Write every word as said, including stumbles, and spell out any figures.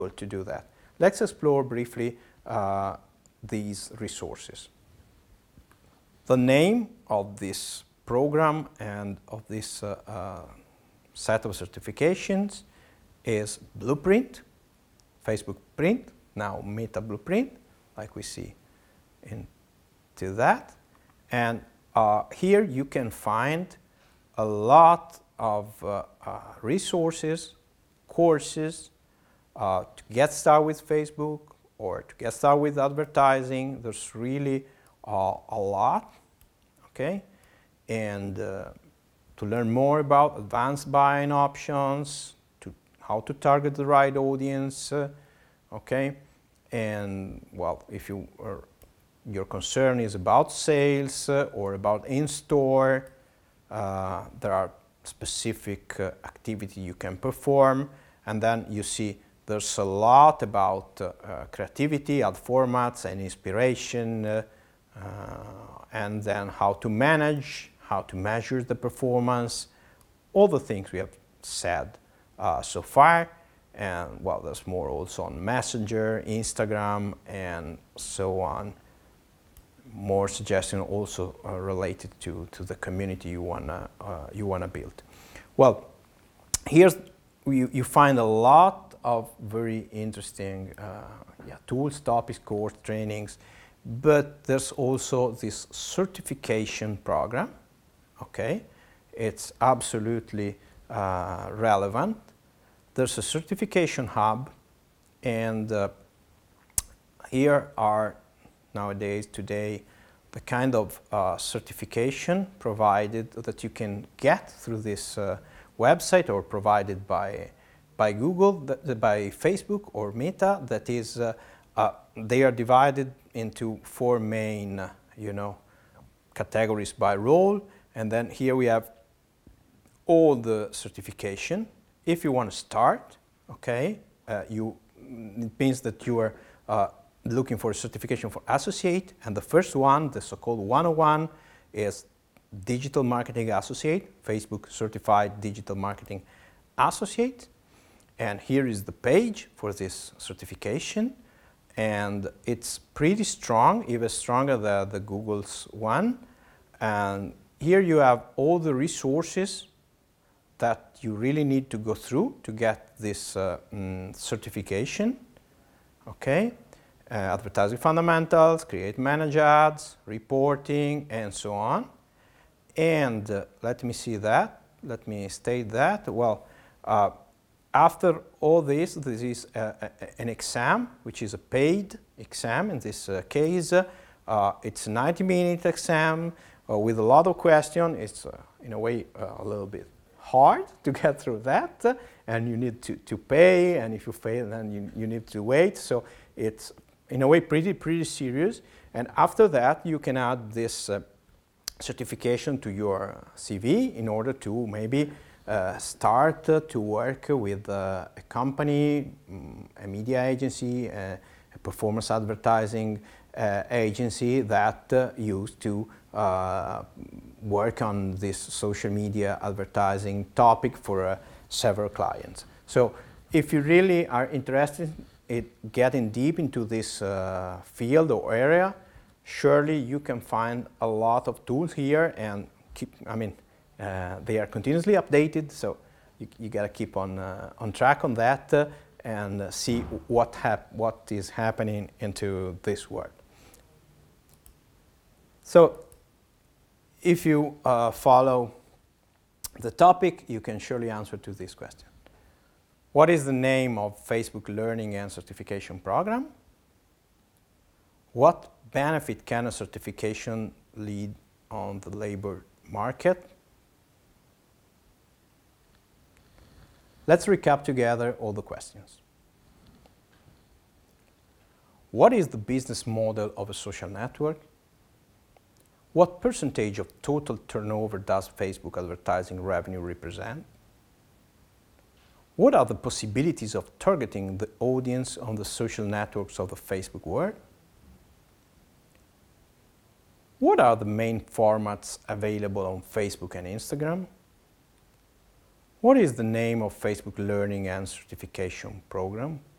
to do that. Let's explore briefly uh, these resources. The name of this program and of this uh, uh, set of certifications is Blueprint, Facebook Print, now Meta Blueprint, like we see into that. And uh, here you can find a lot of uh, uh, resources, courses, uh, to get started with Facebook or to get started with advertising. There's really uh, a lot, okay? And uh, to learn more about advanced buying options, to how to target the right audience, uh, okay? And well, if you are, your concern is about sales uh, or about in-store, uh, there are specific uh, activity you can perform. And then you see there's a lot about uh, uh, creativity, ad formats and inspiration, uh, uh, and then how to manage, how to measure the performance, all the things we have said uh, so far. And well, there's more also on Messenger, Instagram, and so on. More suggestions also uh, related to, to the community you wanna uh, you wanna build. Well, here's you, you find a lot of very interesting uh, yeah, tools, topics, course, trainings, but there's also this certification program. Okay, it's absolutely uh, relevant. There's a certification hub, and uh, here are nowadays, today, the kind of uh, certification provided that you can get through this uh, website or provided by, by Google, that, by Facebook or Meta. That is, uh, uh, they are divided into four main, uh, you know, categories by role. And then here we have all the certification. If you want to start, okay, uh, you, it means that you are uh, looking for a certification for associate, and the first one, the so-called one oh one, is Digital Marketing Associate, Facebook Certified Digital Marketing Associate. And here is the page for this certification, and it's pretty strong, even stronger than the Google's one. And here you have all the resources that you really need to go through to get this uh, mm, certification, okay? Uh, advertising fundamentals, create, manage ads, reporting, and so on. And uh, let me see that, let me state that. Well, uh, after all this, this is uh, a, an exam, which is a paid exam in this uh, case. Uh, it's a ninety minute exam uh, with a lot of questions. It's uh, in a way uh, a little bit hard to get through that, uh, and you need to, to pay, and if you fail, then you, you need to wait. So it's in a way pretty, pretty serious. And after that, you can add this uh, certification to your C V in order to maybe uh, start uh, to work with uh, a company, um, a media agency, uh, a performance advertising uh, agency that uh, used to uh, work on this social media advertising topic for uh, several clients. So if you really are interested It getting deep into this uh, field or area, surely you can find a lot of tools here, and keep, I mean, uh, they are continuously updated, so you, you gotta keep on uh, on track on that uh, and uh, see what hap what is happening into this world. So, if you uh, follow the topic, you can surely answer to this question. What is the name of Facebook Learning and Certification Program? What benefit can a certification lead on the labor market? Let's recap together all the questions. What is the business model of a social network? What percentage of total turnover does Facebook advertising revenue represent? What are the possibilities of targeting the audience on the social networks of the Facebook world? What are the main formats available on Facebook and Instagram? What is the name of Facebook Learning and Certification Program?